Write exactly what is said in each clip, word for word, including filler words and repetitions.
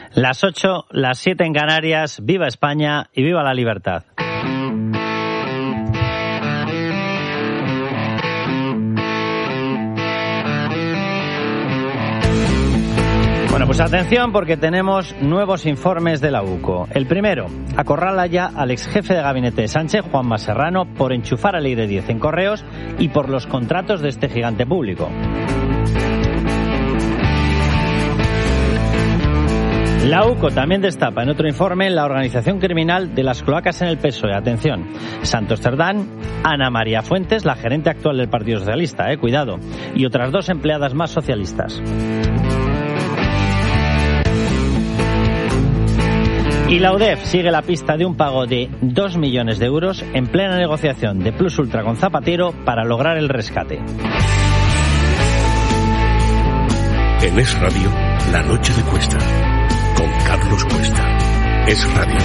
Las ocho, las siete en Canarias. Viva España y viva la libertad. Bueno, pues atención porque tenemos nuevos informes de la U C O. El primero, acorrala ya al ex jefe de gabinete de Sánchez, Juanma Serrano, por enchufar a Ley de diez en correos y por los contratos de este gigante público. La U C O también destapa en otro informe la organización criminal de las cloacas en el P S O E. Atención, Santos Cerdán, Ana María Fuentes, la gerente actual del Partido Socialista, eh, cuidado, y otras dos empleadas más socialistas. Y la U D E F sigue la pista de un pago de dos millones de euros en plena negociación de Plus Ultra con Zapatero para lograr el rescate. En Es Radio, la noche de Cuesta, con Carlos Cuesta. Es Radio.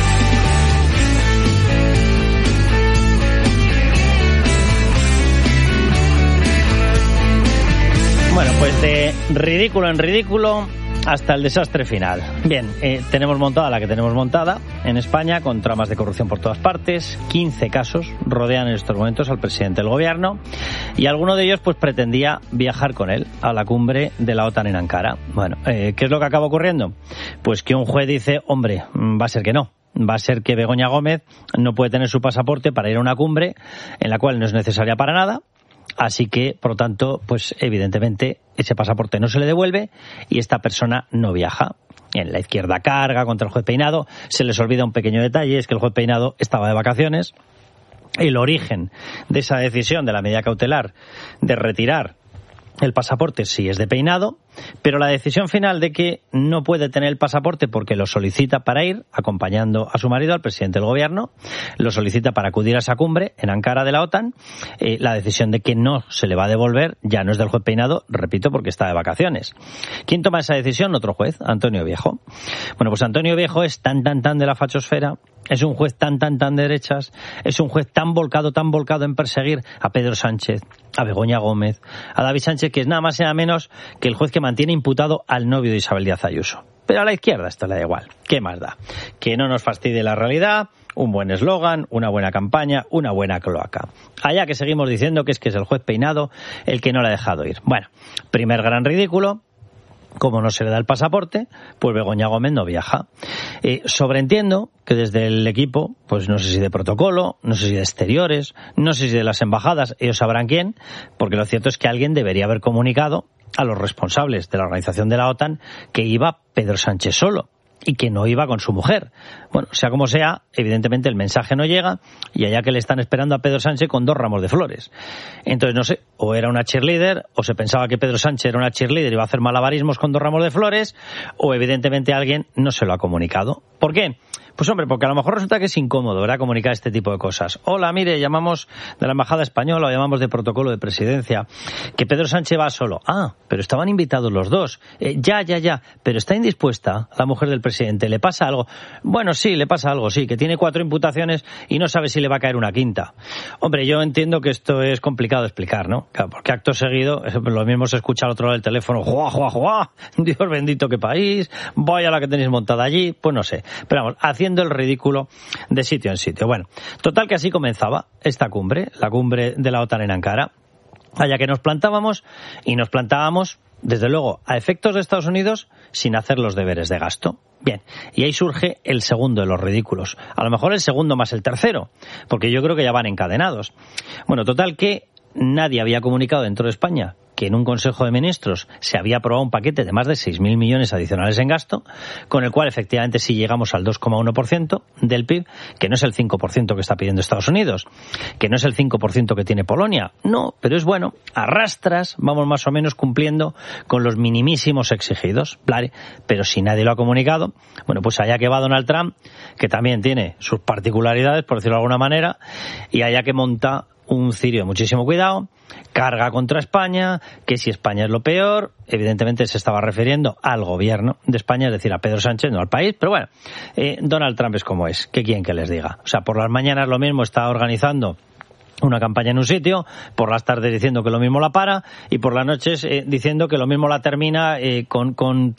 Bueno, pues de ridículo en ridículo hasta el desastre final. Bien, eh, tenemos montada la que tenemos montada en España, con tramas de corrupción por todas partes. quince casos rodean en estos momentos al presidente del gobierno y alguno de ellos pues pretendía viajar con él a la cumbre de la OTAN en Ankara. Bueno, eh, ¿qué es lo que acaba ocurriendo? Pues que un juez dice, hombre, va a ser que no. Va a ser que Begoña Gómez no puede tener su pasaporte para ir a una cumbre en la cual no es necesaria para nada. Así que, por lo tanto, pues evidentemente ese pasaporte no se le devuelve y esta persona no viaja. En la izquierda carga contra el juez Peinado. Se les olvida un pequeño detalle, es que el juez Peinado estaba de vacaciones. El origen de esa decisión de la medida cautelar de retirar el pasaporte sí es de Peinado, pero la decisión final de que no puede tener el pasaporte porque lo solicita para ir, acompañando a su marido, al presidente del gobierno, lo solicita para acudir a esa cumbre en Ankara de la OTAN, eh, la decisión de que no se le va a devolver ya no es del juez Peinado, repito, porque está de vacaciones. ¿Quién toma esa decisión? Otro juez, Antonio Viejo. Bueno, pues Antonio Viejo es tan, tan, tan de la fachosfera, es un juez tan, tan, tan de derechas, es un juez tan volcado, tan volcado en perseguir a Pedro Sánchez, a Begoña Gómez, a David Sánchez, que es nada más y nada menos que el juez que mantiene imputado al novio de Isabel Díaz Ayuso. Pero a la izquierda esto le da igual. ¿Qué más da? Que no nos fastidie la realidad, un buen eslogan, una buena campaña, una buena cloaca. Allá que seguimos diciendo que es que es el juez Peinado el que no le ha dejado ir. Bueno, primer gran ridículo. Como no se le da el pasaporte, pues Begoña Gómez no viaja. Eh, sobreentiendo que desde el equipo, pues no sé si de protocolo, no sé si de exteriores, no sé si de las embajadas, ellos sabrán quién, porque lo cierto es que alguien debería haber comunicado a los responsables de la organización de la OTAN que iba Pedro Sánchez solo y que no iba con su mujer. Bueno, sea como sea, evidentemente el mensaje no llega y allá que le están esperando a Pedro Sánchez con dos ramos de flores. Entonces, no sé, o era una cheerleader, o se pensaba que Pedro Sánchez era una cheerleader y iba a hacer malabarismos con dos ramos de flores, o evidentemente alguien no se lo ha comunicado. ¿Por qué? Pues hombre, porque a lo mejor resulta que es incómodo, ¿verdad?, comunicar este tipo de cosas. Hola, mire, llamamos de la Embajada Española o llamamos de protocolo de presidencia, que Pedro Sánchez va solo. Ah, pero estaban invitados los dos. Eh, ya, ya, ya, pero está indispuesta la mujer del presidente. ¿Le pasa algo? Bueno, sí, le pasa algo, sí, que tiene cuatro imputaciones y no sabe si le va a caer una quinta. Hombre, yo entiendo que esto es complicado de explicar, ¿no? Claro, porque acto seguido, lo mismo se escucha al otro lado del teléfono, ¡juá, juá, juá! Dios bendito, qué país, vaya la que tenéis montada allí, pues no sé. Pero vamos, haciendo el ridículo de sitio en sitio. Bueno, total que así comenzaba esta cumbre, la cumbre de la OTAN en Ankara, allá que nos plantábamos y nos plantábamos, desde luego, a efectos de Estados Unidos, sin hacer los deberes de gasto. Bien, y ahí surge el segundo de los ridículos. A lo mejor el segundo más el tercero, porque yo creo que ya van encadenados. Bueno, total que nadie había comunicado dentro de España que en un Consejo de Ministros se había aprobado un paquete de más de seis mil millones adicionales en gasto, con el cual efectivamente sí llegamos al dos coma uno por ciento del P I B, que no es el cinco por ciento que está pidiendo Estados Unidos, que no es el cinco por ciento que tiene Polonia, no, pero es bueno, a rastras vamos más o menos cumpliendo con los minimísimos exigidos, vale, pero si nadie lo ha comunicado, bueno, pues allá que va Donald Trump, que también tiene sus particularidades, por decirlo de alguna manera, y allá que monta un cirio de muchísimo cuidado, carga contra España, que si España es lo peor, evidentemente se estaba refiriendo al gobierno de España, es decir, a Pedro Sánchez, no al país, pero bueno, eh, Donald Trump es como es, ¿qué quieren que les diga? O sea, por las mañanas lo mismo está organizando una campaña en un sitio, por las tardes diciendo que lo mismo la para y por las noches eh, diciendo que lo mismo la termina eh, con, con